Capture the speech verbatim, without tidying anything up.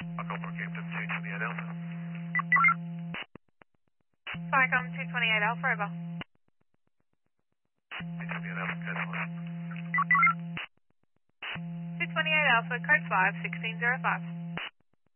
Echo Brookhampton, two twenty-eight Alpha. Starcom two twenty-eight Alpha, over. two twenty-eight Alpha, code five. two twenty-eight Alpha, code five, sixteen zero five.